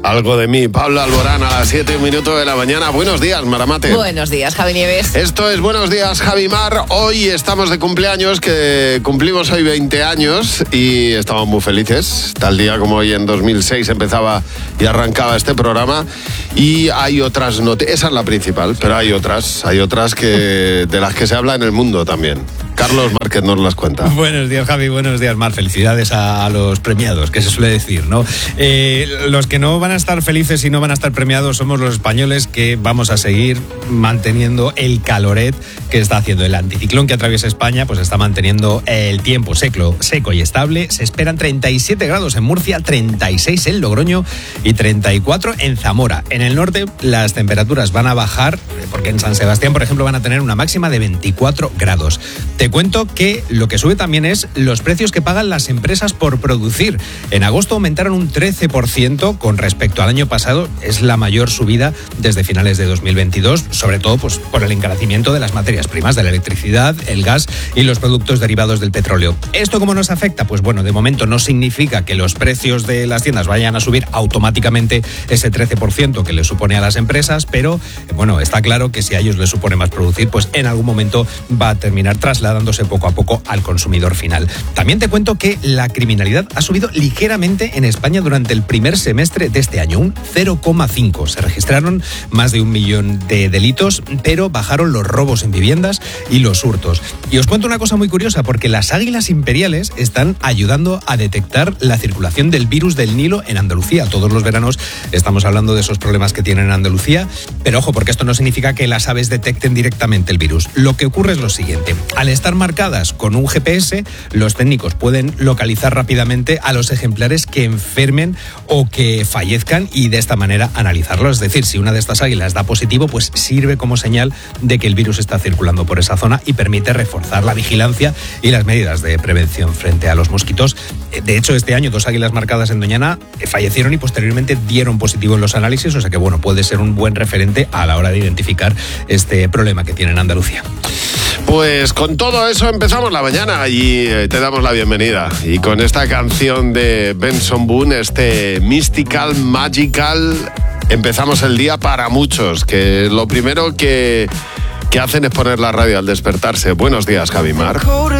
Algo de mí, Pablo Alborán, a las 7:01 de la mañana. Buenos días, Maramate. Buenos días, Javi Nieves. Esto es Buenos Días, Javimar. Hoy estamos de cumpleaños, que cumplimos hoy 20 años y estamos muy felices. Tal día como hoy en 2006 empezaba y arrancaba este programa. Y hay otras noticias, esa es la principal, pero hay otras que de las que se habla en el mundo también. Carlos Márquez nos las cuenta. Buenos días, Javi. Buenos días, Mar. Felicidades a los premiados, que se suele decir, ¿no? Los que no van a estar felices y no van a estar premiados somos los españoles, que vamos a seguir manteniendo el caloret que está haciendo. El anticiclón que atraviesa España pues está manteniendo el tiempo seco y estable. Se esperan 37 grados en Murcia, 36 en Logroño y 34 en Zamora. En el norte las temperaturas van a bajar, porque en San Sebastián, por ejemplo, van a tener una máxima de 24 grados. Te cuento que lo que sube también es los precios que pagan las empresas por producir. En agosto aumentaron un 13% con respecto al año pasado. Es la mayor subida desde finales de 2022, sobre todo pues, por el encarecimiento de las materias primas, de la electricidad, el gas y los productos derivados del petróleo. ¿Esto cómo nos afecta? Pues bueno, de momento no significa que los precios de las tiendas vayan a subir automáticamente ese 13% que les supone a las empresas, pero bueno, está claro que si a ellos les supone más producir, pues en algún momento va a terminar trasladándose poco a poco al consumidor final. También te cuento que la criminalidad ha subido ligeramente en España durante el primer semestre de este año, un 0,5. Se registraron más de 1 millón de delitos, pero bajaron los robos en viviendas y los hurtos. Y os cuento una cosa muy curiosa, porque las águilas imperiales están ayudando a detectar la circulación del virus del Nilo en Andalucía. Todos los veranos estamos hablando de esos problemas que tienen en Andalucía, pero ojo, porque esto no significa que las aves detecten directamente el virus. Lo que ocurre es lo siguiente: al estar marcadas con un GPS, los técnicos pueden localizar rápidamente a los ejemplares que enfermen o que fallezcan y de esta manera analizarlos. Es decir, si una de estas águilas da positivo, pues sirve como señal de que el virus está circulando por esa zona y permite reforzar la vigilancia y las medidas de prevención frente a los mosquitos. De hecho, este año 2 águilas marcadas en Doñana fallecieron y posteriormente dieron positivo en los análisis, o sea que bueno, puede ser un buen referente a la hora de identificar este problema que tiene en Andalucía. Pues con todo eso empezamos la mañana y te damos la bienvenida. Y con esta canción de Benson Boone, este Mystical, Magical, empezamos el día para muchos, que lo primero que hacen es poner la radio al despertarse. Buenos días, Javimar.